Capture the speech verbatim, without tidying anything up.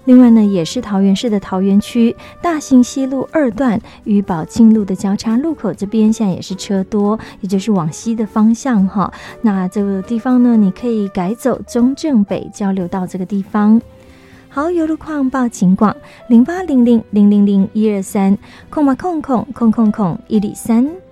另外呢，也是桃园市的桃园区大兴西路二段与宝庆路的交叉路口这边，现在也是车多，也就是往西的方向哈。那这个地方呢，你可以改走中正北交流道这个地方。好，有路况报警广零八零零零零零一二三空八空空空空空一里三。